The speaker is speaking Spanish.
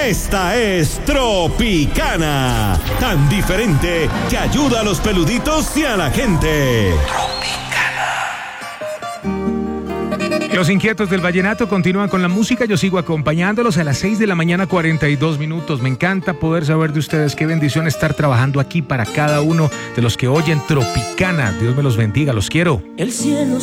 Esta es Tropicana, tan diferente que ayuda a los peluditos y a la gente. Los inquietos del vallenato continúan con la música. Yo sigo acompañándolos a las 6 de la mañana, 42 minutos. Me encanta poder saber de ustedes. Qué bendición estar trabajando aquí para cada uno de los que oyen Tropicana. Dios me los bendiga, los quiero. El cielo